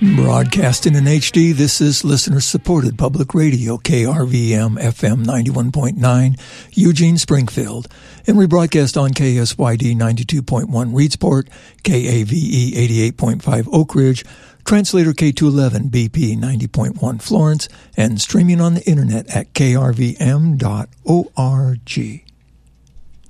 Broadcasting in HD, this is listener-supported public radio, KRVM FM 91.9, Eugene, Springfield, and rebroadcast on KSYD 92.1 Reedsport, KAVE 88.5 Oak Ridge, Translator K211 BP 90.1 Florence, and streaming on the internet at krvm.org.